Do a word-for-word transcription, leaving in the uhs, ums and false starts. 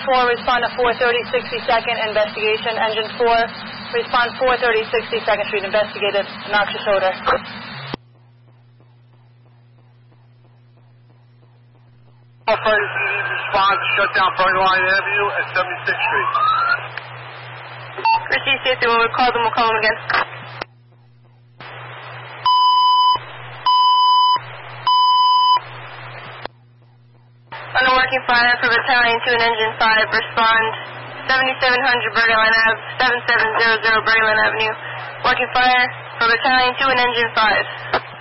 four, respond to four thirty sixty-second, investigation. Engine four, respond four thirty sixty-second Street, investigated noxious odor. Firefighter D E respond to shut down Bergline Avenue at seventy-sixth Street. Proceed safety, when we call them, we'll call them again. Under working fire for Battalion two and Engine five, respond seventy-seven hundred Bergline Avenue, seventy-seven hundred Bergline Avenue. Working fire for Battalion two and Engine five.